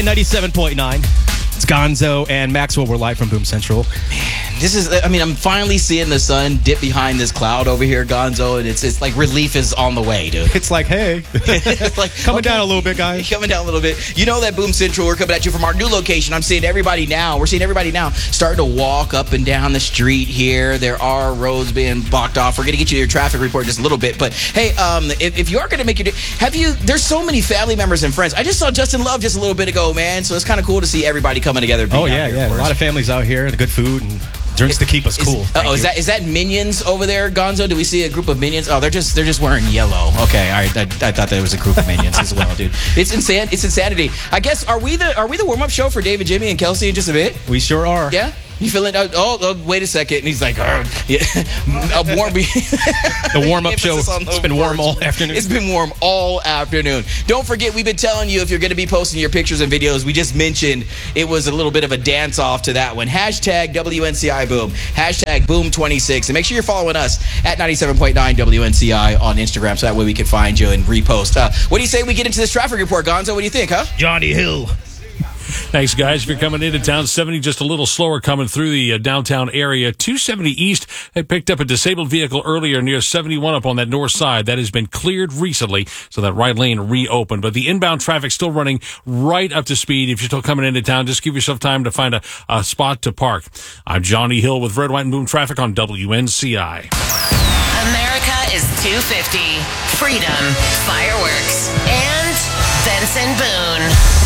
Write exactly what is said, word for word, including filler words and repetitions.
ninety-seven point nine. It's Gonzo and Maxwell. We're live from Boom Central. This is, I mean, I'm finally seeing the sun dip behind this cloud over here, Gonzo, and it's it's like relief is on the way, dude. It's like, hey, It's like coming okay, down a little bit, guys. Coming down a little bit. You know that Boom Central, we're coming at you from our new location. I'm seeing everybody now. We're seeing everybody now starting to walk up and down the street here. There are roads being blocked off. We're going to get you your traffic report in just a little bit. But, hey, um, if, if you are going to make your... Have you... There's so many family members and friends. I just saw Justin Love just a little bit ago, man. So it's kind of cool to see everybody coming together. Oh, yeah, yeah. A lot of families out here, and good food, and drinks to keep us Is, cool. Oh, is that is that Minions over there, Gonzo? Do we see a group of Minions? Oh, they're just they're just wearing yellow. Okay, all right. I, I thought that was a group of Minions as well, dude. It's insane. It's insanity. I guess are we the are we the warm up show for David, Jimmy, and Kelsey in just a bit? We sure are. Yeah. You feeling? Oh, oh, oh, wait a second. And he's like, oh, yeah. a warm. The warm up show. It's been warm all afternoon. It's been warm all afternoon. Don't forget, we've been telling you if you're going to be posting your pictures and videos. We just mentioned it was a little bit of a dance off to that one. Hashtag W N C I Boom. Hashtag Boom twenty-six. And make sure you're following us at ninety-seven point nine W N C I on Instagram, so that way we can find you and repost. Uh, what do you say we get into this traffic report, Gonzo? What do you think, huh? Johnny Hill. Thanks, guys. If you're coming into town, seventy just a little slower coming through the uh, downtown area. two seventy East, they picked up a disabled vehicle earlier near seventy-one up on that north side. That has been cleared recently, so that right lane reopened. But the inbound traffic still running right up to speed. If you're still coming into town, just give yourself time to find a, a spot to park. I'm Johnny Hill with Red, White, and Boom Traffic on W N C I. America is two fifty. Freedom, fireworks, and Benson Boone.